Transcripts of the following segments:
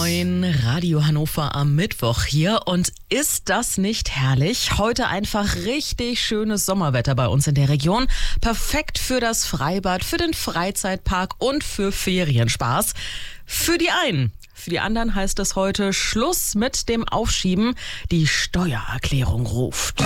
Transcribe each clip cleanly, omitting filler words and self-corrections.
Moin, Radio Hannover am Mittwoch hier. Und ist das nicht herrlich? Heute einfach richtig schönes Sommerwetter bei uns in der Region. Perfekt für das Freibad, für den Freizeitpark und für Ferienspaß. Für die einen. Für die anderen heißt es heute Schluss mit dem Aufschieben. Die Steuererklärung ruft.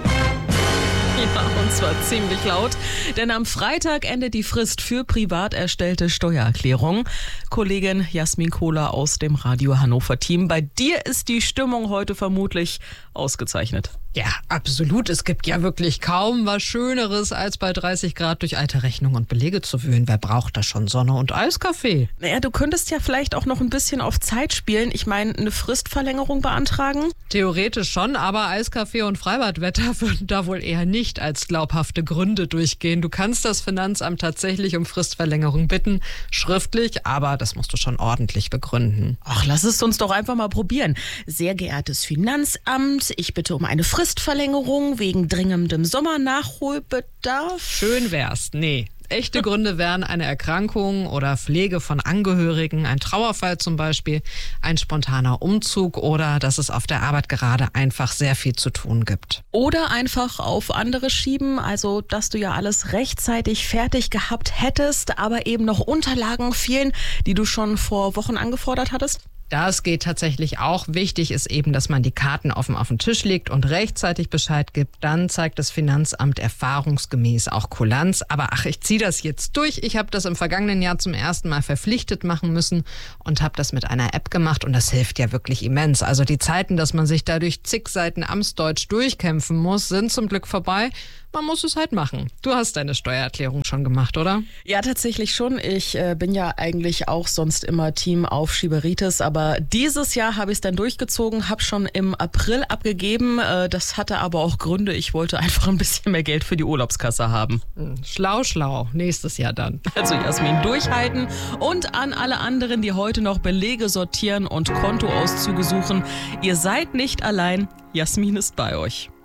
Ja, und zwar ziemlich laut, denn am Freitag endet die Frist für privat erstellte Steuererklärungen. Kollegin Jasmin Kohler aus dem Radio Hannover Team, bei dir ist die Stimmung heute vermutlich ausgezeichnet. Ja, absolut. Es gibt ja wirklich kaum was Schöneres, als bei 30 Grad durch alte Rechnungen und Belege zu wühlen. Wer braucht da schon Sonne und Eiskaffee? Naja, du könntest ja vielleicht auch noch ein bisschen auf Zeit spielen. Ich meine, eine Fristverlängerung beantragen? Theoretisch schon, aber Eiskaffee und Freibadwetter würden da wohl eher nicht als glaubhafte Gründe durchgehen. Du kannst das Finanzamt tatsächlich um Fristverlängerung bitten, schriftlich, aber das musst du schon ordentlich begründen. Ach, lass es uns doch einfach mal probieren. Sehr geehrtes Finanzamt, ich bitte um eine Fristverlängerung wegen dringendem Sommernachholbedarf. Schön wär's. Nee. Echte Gründe wären eine Erkrankung oder Pflege von Angehörigen, ein Trauerfall zum Beispiel, ein spontaner Umzug oder dass es auf der Arbeit gerade einfach sehr viel zu tun gibt. Oder einfach auf andere schieben, also dass du ja alles rechtzeitig fertig gehabt hättest, aber eben noch Unterlagen fehlen, die du schon vor Wochen angefordert hattest. Das geht tatsächlich auch. Wichtig ist eben, dass man die Karten offen auf den Tisch legt und rechtzeitig Bescheid gibt. Dann zeigt das Finanzamt erfahrungsgemäß auch Kulanz. Aber ich ziehe das jetzt durch. Ich habe das im vergangenen Jahr zum ersten Mal verpflichtet machen müssen und habe das mit einer App gemacht. Und das hilft ja wirklich immens. Also die Zeiten, dass man sich da durch zig Seiten Amtsdeutsch durchkämpfen muss, sind zum Glück vorbei. Man muss es halt machen. Du hast deine Steuererklärung schon gemacht, oder? Ja, tatsächlich schon. Ich bin ja eigentlich auch sonst immer Team Aufschieberitis, aber dieses Jahr habe ich es dann durchgezogen, habe schon im April abgegeben. Das hatte aber auch Gründe. Ich wollte einfach ein bisschen mehr Geld für die Urlaubskasse haben. Schlau, schlau. Nächstes Jahr dann. Also Jasmin, durchhalten. Und an alle anderen, die heute noch Belege sortieren und Kontoauszüge suchen, ihr seid nicht allein. Jasmin ist bei euch.